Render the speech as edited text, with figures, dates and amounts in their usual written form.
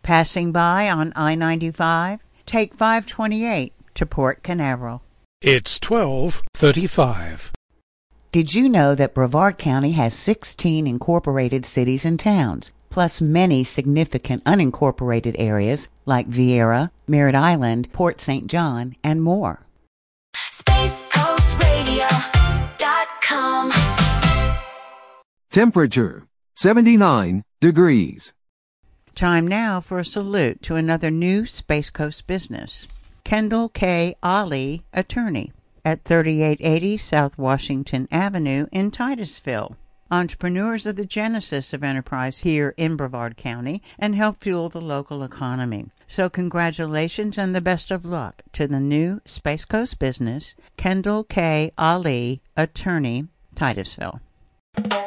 Passing by on I-95, take 528 to Port Canaveral. It's 12:35. Did you know that Brevard County has 16 incorporated cities and towns, plus many significant unincorporated areas like Vieira, Merritt Island, Port St. John, and more? SpaceCoastRadio.com. Temperature 79 degrees. Time now for a salute to another new Space Coast business. Kendall K. Ali, attorney, at 3880 South Washington Avenue in Titusville. Entrepreneurs are the genesis of enterprise here in Brevard County and help fuel the local economy. So congratulations and the best of luck to the new Space Coast business, Kendall K. Ali, attorney, Titusville.